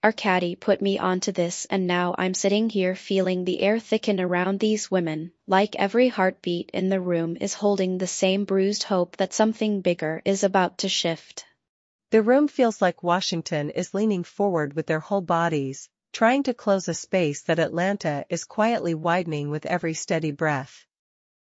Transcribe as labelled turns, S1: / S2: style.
S1: Arkady put me onto this, and now I'm sitting here feeling the air thicken around these women, like every heartbeat in the room is holding the same bruised hope that something bigger is about to shift.
S2: The room feels like Washington is leaning forward with their whole bodies, trying to close a space that Atlanta is quietly widening with every steady breath.